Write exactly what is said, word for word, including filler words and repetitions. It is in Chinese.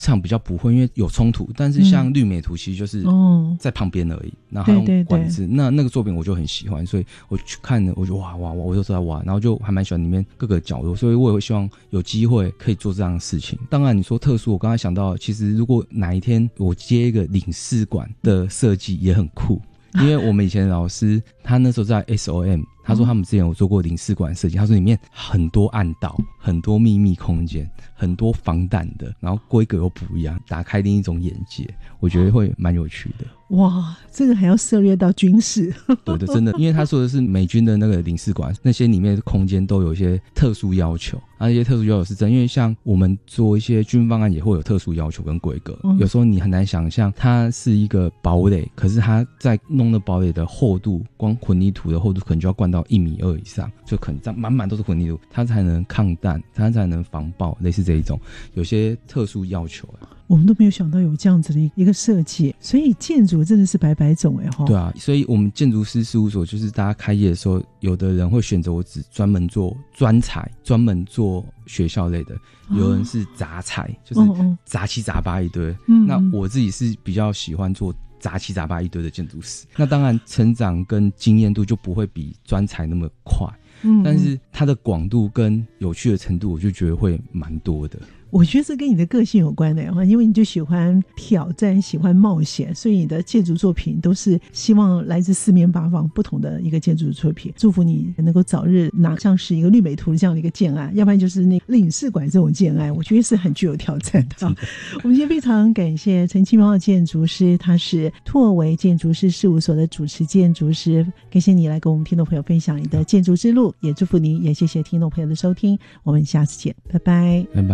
场比较不会，因为有冲突，但是像绿美图其实就是在旁边而已，然后还用管子，那那个作品我就很喜欢，所以我去看了，我就哇哇哇，我就在哇，然后就还蛮喜欢里面各个角落，所以我也会希望有机会可以做这样的事情。当然你说特殊，我刚才想到，其实如果哪一天我接一个领事馆的设计也很酷，因为我们以前的老师他那时候在 S O M， 他说他们之前有做过领事馆设计，他说里面很多暗道，很多秘密空间，很多防弹的，然后规格又不一样，打开另一种眼界，我觉得会蛮有趣的。 哇，这个还要涉猎到军事。 对的，真的，因为他说的是美军的那个领事馆，那些里面的空间都有一些特殊要求，那些特殊要求是真，因为像我们做一些军方案也会有特殊要求跟规格，嗯、有时候你很难想象它是一个堡垒，可是它在弄的堡垒的厚度，光混凝土的厚度可能就要灌到一米二以上，就可能这样满满都是混凝土，它才能抗弹，它才能防爆，类似这一种，有些特殊要求啊。 我们都没有想到有这样子的一个设计，所以建筑真的是百百种哎哈。 对啊，所以我们建筑师事务所就是大家开业的时候，有的人会选择我只专门做专才，专门做学校类的，有人是杂才，哦、就是杂七杂八一堆。嗯、那我自己是比较喜欢做杂七杂八一堆的建筑师，那当然成长跟经验度就不会比专才那么快，嗯，但是它的广度跟有趣的程度，我就觉得会蛮多的。 我觉得这跟你的个性有关的，因为你就喜欢挑战，喜欢冒险，所以你的建筑作品都是希望来自四面八方不同的一个建筑作品。祝福你能够早日拿像是一个绿美图这样的一个建案，要不然就是那领事馆这种建案，我觉得是很具有挑战的。我们今天非常感谢陈其茂建筑师，他是拓维建筑师事务所的主持建筑师，感谢你来跟我们听众朋友分享你的建筑之路，也祝福你，也谢谢听众朋友的收听，我们下次见，拜拜， 拜拜。